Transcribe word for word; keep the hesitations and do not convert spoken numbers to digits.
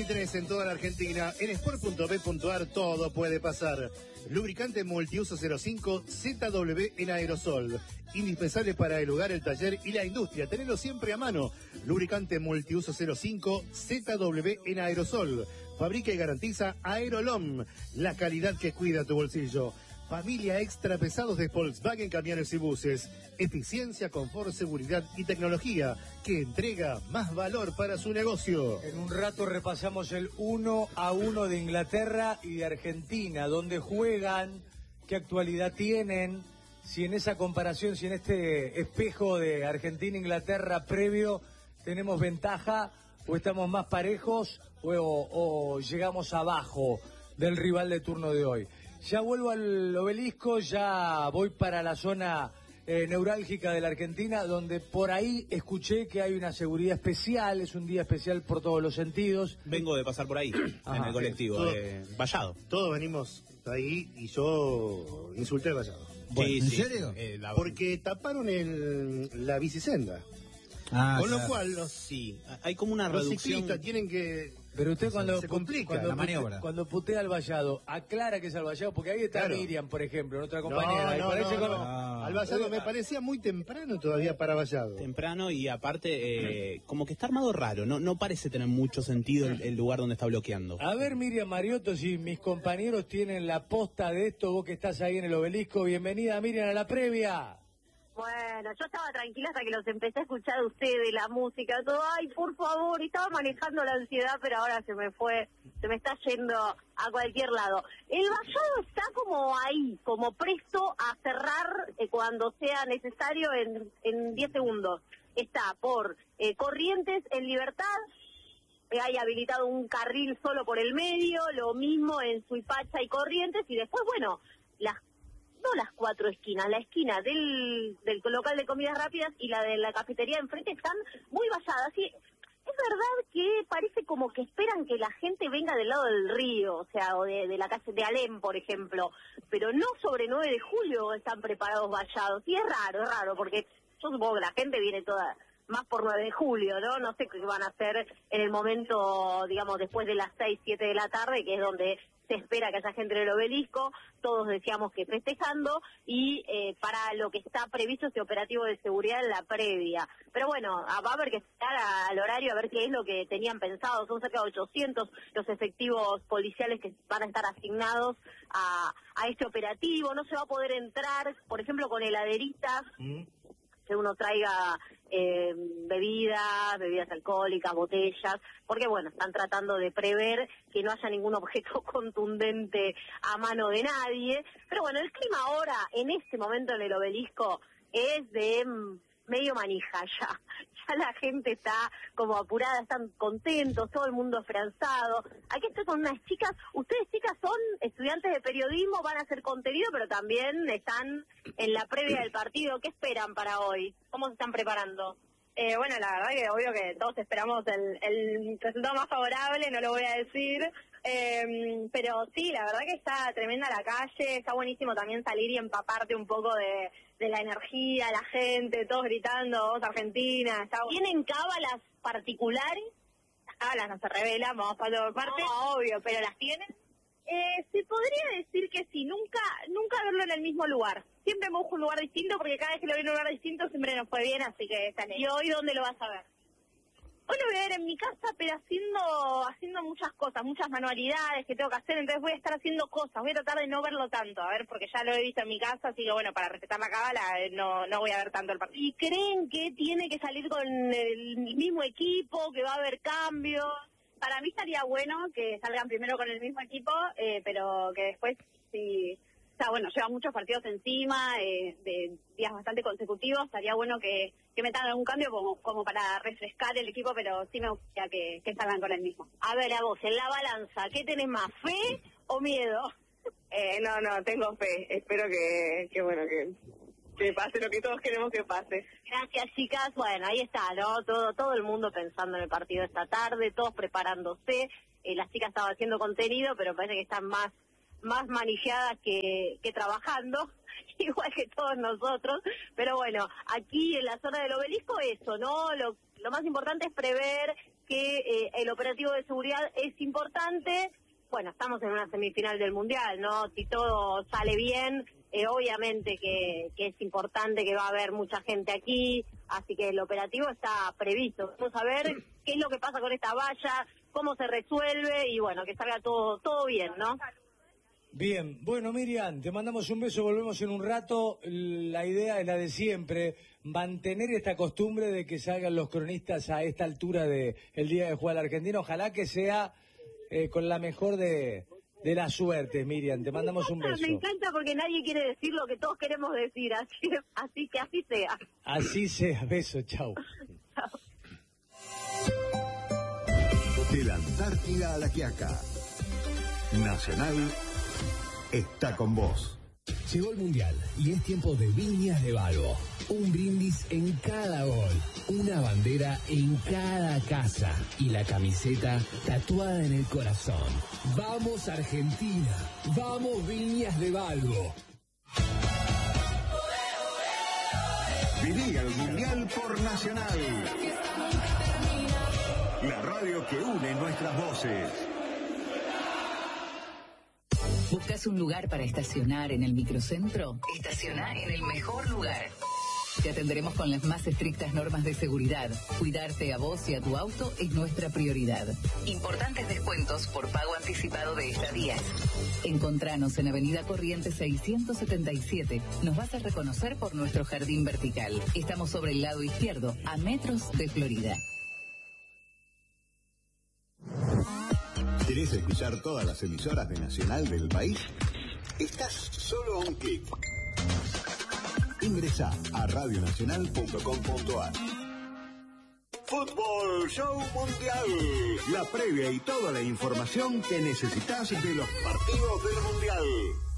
veintitrés en toda la Argentina. En sport punto b punto a r todo puede pasar. Lubricante multiuso cero cinco Z W en aerosol. Indispensable para el hogar, el taller y la industria. Tenelo siempre a mano. Lubricante multiuso cero cinco Z W en aerosol. Fabrica y garantiza Aerolom, la calidad que cuida tu bolsillo. Familia extra pesados de Volkswagen Camiones y Buses. Eficiencia, confort, seguridad y tecnología que entrega más valor para su negocio. En un rato repasamos el uno a uno de Inglaterra y de Argentina, dónde juegan, qué actualidad tienen, si en esa comparación, si en este espejo de Argentina-Inglaterra previo tenemos ventaja o estamos más parejos o, o llegamos abajo del rival de turno de hoy. Ya vuelvo al obelisco, ya voy para la zona eh, neurálgica de la Argentina, donde por ahí escuché que hay una seguridad especial, es un día especial por todos los sentidos. Vengo de pasar por ahí, Ajá, en el colectivo, todo, de Vallado. Todos venimos ahí y yo insulté al Vallado. Bueno, ¿En sí, serio? eh, la... Porque taparon el, la bicisenda. Ah, Con claro. lo cual los, Sí, hay como una los reducción. ciclistas tienen que... Pero usted cuando, se complica cuando, la pute- maniobra. cuando putea al Vallado, aclara que es al Vallado, porque ahí está Claro. Miriam, por ejemplo, nuestra No, compañera. y no, parece no, con- no. Ah. Al Vallado me parecía muy temprano todavía para Vallado. Temprano y aparte, eh, como que está armado raro, no no parece tener mucho sentido el, el lugar donde está bloqueando. A ver, Miriam Mariotto, si mis compañeros tienen la posta de esto, vos que estás ahí en el obelisco, bienvenida, Miriam, a la previa. Bueno, yo estaba tranquila hasta que los empecé a escuchar a ustedes, la música, todo, ay, por favor, y estaba manejando la ansiedad, pero ahora se me fue, se me está yendo a cualquier lado. El Vallado está como ahí, como presto a cerrar eh, cuando sea necesario en en diez segundos. Está por eh, Corrientes en Libertad, eh, hay habilitado un carril solo por el medio, lo mismo en Suipacha y Corrientes, y después, bueno, las no las cuatro esquinas, la esquina del, del local de comidas rápidas y la de la cafetería enfrente están muy valladas. Y es verdad que parece como que esperan que la gente venga del lado del río, o sea, o de, de la calle de Alem, por ejemplo, pero no sobre nueve de julio están preparados vallados. Y es raro, es raro, porque yo supongo que la gente viene toda más por nueve de julio, ¿no? No sé qué van a hacer en el momento, digamos, después de las seis, siete de la tarde, que es donde se espera que haya gente en el obelisco. Todos decíamos que festejando, y eh, para lo que está previsto ese operativo de seguridad en la previa. Pero bueno, a- va a haber que estar a- al horario a ver qué es lo que tenían pensado. Son cerca de ochocientos los efectivos policiales que van a estar asignados a, a este operativo. No se va a poder entrar, por ejemplo, con heladeristas, que uno traiga eh, bebidas, bebidas alcohólicas, botellas, porque bueno, están tratando de prever que no haya ningún objeto contundente a mano de nadie. Pero bueno, el clima ahora, en este momento en el obelisco, es de mm, medio manija ya. Ya la gente está como apurada, están contentos, todo el mundo esperanzado. Aquí estoy con unas chicas. Ustedes, chicas, son estudiantes de periodismo, van a hacer contenido, pero también están en la previa del partido. ¿Qué esperan para hoy? ¿Cómo se están preparando? Eh, bueno, la verdad que obvio que todos esperamos el, el resultado más favorable, no lo voy a decir, eh, pero sí, la verdad que está tremenda la calle, está buenísimo también salir y empaparte un poco de, de la energía, la gente, todos gritando, vos Argentina, está bu- ¿Tienen cábalas particulares? Ah, las no se revelan, vamos para por parte. No, obvio, pero ¿las tienen? Eh, se podría decir que sí, nunca nunca verlo en el mismo lugar. Siempre me busco un lugar distinto, porque cada vez que lo veo en un lugar distinto siempre nos fue bien, así que está bien. ¿Y hoy dónde lo vas a ver? Hoy lo voy a ver en mi casa, pero haciendo haciendo muchas cosas, muchas manualidades que tengo que hacer, entonces voy a estar haciendo cosas, voy a tratar de no verlo tanto, a ver, porque ya lo he visto en mi casa, así que bueno, para respetar la cábala eh, no no voy a ver tanto el partido. ¿Y creen que tiene que salir con el mismo equipo, que va a haber cambios? Para mí estaría bueno que salgan primero con el mismo equipo, eh, pero que después, sí, o sea, bueno, llevan muchos partidos encima, eh, de días bastante consecutivos, estaría bueno que, que metan algún cambio como, como para refrescar el equipo, pero sí me gustaría que, que salgan con el mismo. A ver, a vos, en la balanza, ¿qué tenés más, fe o miedo? Eh, no, no, tengo fe, espero que, que bueno, que, que pase lo que todos queremos que pase. Gracias, chicas. Bueno, ahí está, ¿no? Todo todo el mundo pensando en el partido esta tarde, todos preparándose. Eh, las chicas estaban haciendo contenido, pero parece que están más más manijeadas que, que trabajando, igual que todos nosotros. Pero bueno, aquí en la zona del obelisco eso, ¿no? Lo, lo más importante es prever que eh, el operativo de seguridad es importante. Bueno, estamos en una semifinal del Mundial, ¿no? Si todo sale bien, eh, obviamente que, que es importante, que va a haber mucha gente aquí, así que el operativo está previsto. Vamos a ver qué es lo que pasa con esta valla, cómo se resuelve y bueno, que salga todo, todo bien, ¿no? Bien, bueno, Miriam, te mandamos un beso, volvemos en un rato. La idea es la de siempre, mantener esta costumbre de que salgan los cronistas a esta altura del día de jugar al Argentina. Ojalá que sea eh, con la mejor de, de las suertes, Miriam. Te mandamos un beso. Me encanta porque nadie quiere decir lo que todos queremos decir, así, así que así sea. Así sea, beso, chau. Chao. De la Antártida a la Quiaca, Nacional está con vos. Llegó el Mundial y es tiempo de Viñas de Balbo. Un brindis en cada gol, una bandera en cada casa y la camiseta tatuada en el corazón. ¡Vamos Argentina! ¡Vamos Viñas de Balbo! Viví el Mundial por Nacional. La radio que une nuestras voces. ¿Buscas un lugar para estacionar en el microcentro? Estaciona en el mejor lugar. Te atenderemos con las más estrictas normas de seguridad. Cuidarte a vos y a tu auto es nuestra prioridad. Importantes descuentos por pago anticipado de estadías. Encontranos en Avenida Corrientes seiscientos setenta y siete. Nos vas a reconocer por nuestro jardín vertical. Estamos sobre el lado izquierdo, a metros de Florida. ¿Querés escuchar todas las emisoras de Nacional del país? Estás solo a un clic. Ingresá a radio nacional punto com punto a r. Fútbol Show Mundial. La previa y toda la información que necesitas de los partidos del Mundial.